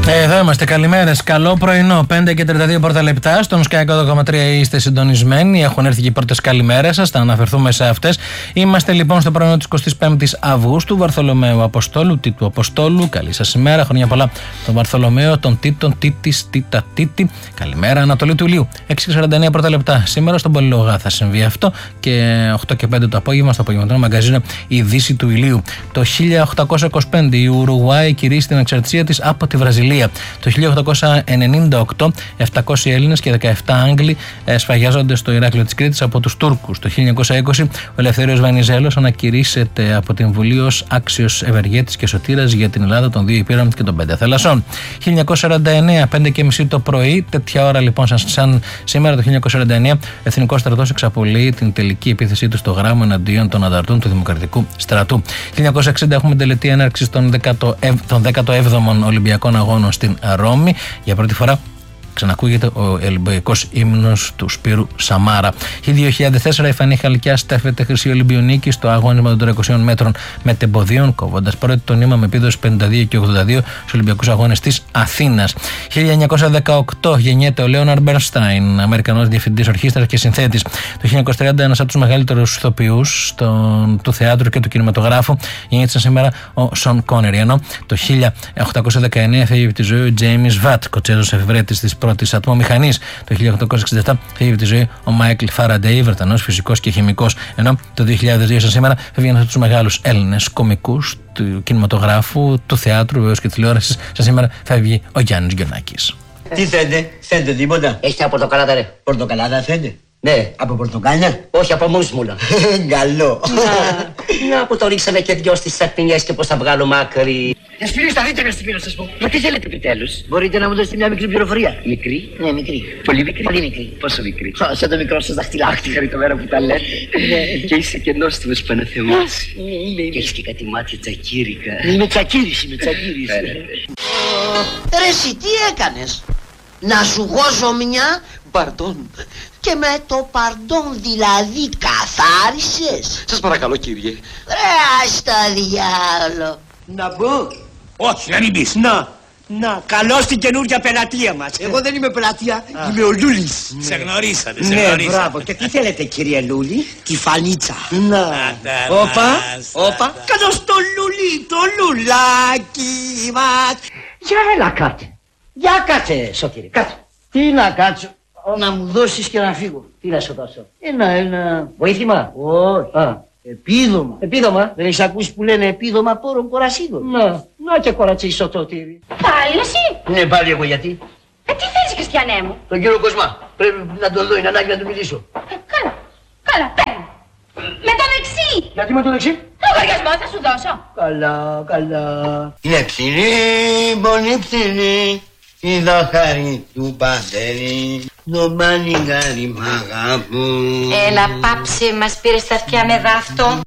Εδώ είμαστε, καλημέρες, καλό πρωινό. 5 και 32 πρώτα λεπτά. Στον Sky 100,3 είστε συντονισμένοι. Έχουν έρθει και οι πρώτες καλημέρες σας. Θα αναφερθούμε σε αυτές. Είμαστε λοιπόν στο πρωινό της 25ης Αυγούστου. Βαρθολομαίου Αποστόλου, Τίτου Αποστόλου. Καλή σας ημέρα. Χρόνια πολλά τον Βαρθολομαίο, τον Τίτων, Τίτης, Τίτα, Τίτη. Καλημέρα, Ανατολή του Ηλίου. 6:49 πρώτα λεπτά. Σήμερα στον Πολυλογά θα συμβεί αυτό. Και 8 και 5 το απόγευμα στο απογευματινό μαγκαζίνο Η Δύση του Ηλίου. Το 1825 η Ουρουγουάη κηρύσσει την εξαρτησία της από τη Βραζιλία. Το 1898 700 Έλληνες και 17 Άγγλοι σφαγιάζονται στο Ηράκλειο της Κρήτης από τους Τούρκους. Το 1920 ο Ελευθέριος Βενιζέλος ανακηρύσσεται από την Βουλή ως άξιος ευεργέτης και σωτήρας για την Ελλάδα των 2 Υπήρων και των 5 θαλασσών. 1949, 5:30 το πρωί, τέτοια ώρα λοιπόν σαν σήμερα το 1949, ο Εθνικός Στρατός εξαπολύει την τελική επίθεσή του στο Γράμμο εναντίον των ανταρτών του Δημοκρατικού Στρατού. 1960 έχουμε τελετή έναρξης των 17ων Ολυμπιακών Αγώνων στην Ρώμη. Για πρώτη φορά ξανακούγεται ο Ολυμπιακός ύμνος του Σπύρου Σαμάρα. 2004 η Φανή Χαλκιά στέφεται χρυσή Ολυμπιονίκη στο αγώνισμα των 300 μέτρων μετεμποδίων, κόβοντας πρώτη το νήμα με επίδοση 52 και 82 στους Ολυμπιακούς Αγώνες της Αθήνας. 1918 γεννιέται ο Λέοναρντ Μπέρνσταϊν, Αμερικανός διευθυντής ορχήστρας και συνθέτης. Το 1930 ένας από τους μεγαλύτερους ηθοποιούς του θεάτρου και του κινηματογράφου γεννιέται σήμερα ο Σον Κόνερι. Ενώ το 1819 φεύγει από τη ζωή ο Τζέιμις Βατ, Σκοτσέζος εφευρέτης της πρώτης ατμομηχανής. Το 1867 φεύγει από τη ζωή ο Μάικλ Φαραντέι, Βρετανός φυσικός και χημικός. Ενώ το 2002 σαν σήμερα φεύγει ένας από τους μεγάλους Έλληνες κωμικούς του κινηματογράφου, του θεάτρου, βεβαίως και τηλεόρασης. Σαν σήμερα φεύγει ο Γιάννης Γιοννάκης. Τι θέλετε τίποτα? Έχει μια πορτοκαλάδα, ρε. Πορτοκαλάδα θέλετε? Ναι. Από πορτοκάλια? Όχι, από μουσμουλα. Καλό. Να που το ρίξαμε και δυο στις σαπινιές και πώς θα βγάλουμε άκρη. Εσπίλη, στα δείτε να σας πω. Μα τι θέλετε επιτέλους? Μπορείτε να μου δώσετε μια μικρή πληροφορία? Μικρή? Ναι, μικρή. Πολύ μικρή. Πολύ μικρή. Πόσο μικρή? Σαν το μικρό σας δαχτυλάκι. Χαριτωμένα που τα λέτε. Και είσαι και νόστιμος Παναθεμάς. Είμαι. Και έχεις και κάτι μάτια τσακίρικα. Είμαι τσακίρης. Ρε εσύ τι έκανες? Να σου γώσω μια? Παρτών. Και με το παρντόν δηλαδή καθάρισες? Σας παρακαλώ κύριε. Ρε ας το διάολο. Να μπω? Όχι, να μην πεις. Να, καλώς την καινούργια πελατεία μας. Εγώ δεν είμαι πελατεία, είμαι ο Λούλης. Σε γνωρίσατε, Ναι, μπράβο. Και τι θέλετε κύριε Λούλη? Τη φανίτσα. Να. Όπα. Καλώς το Λούλη, το λουλάκι μας. Για έλα κάτσε. Για κάτσε, Σωτήρη, κάτσε. Τι να κάτσω? Να μου δώσεις και να φύγω. Τι να σου δώσω? Ένα βοήθημα? Όχι. Επίδομα. Δεν έχεις ακούσει που λένε επίδομα πόρων κορασίδων? Να και κορατσί Σωτήρη. Πάλι εσύ? Ναι, πάλι εγώ γιατί? Τι θέλεις, Χριστιανέ μου? Τον κύριο Κοσμά. Πρέπει να τον δω, είναι ανάγκη να του μιλήσω. Καλά, παίρνω. Με το δεξί. Γιατί με το δεξί? Λογαριασμό θα σου δώσω. Καλά. Είναι ψηλή, πολύ ψηλή, η δαχάρη του πατέρι, το πανηγάρι μ' αγαπούν. Έλα πάψε, μας πήρες τα αυτιά με δάφτο.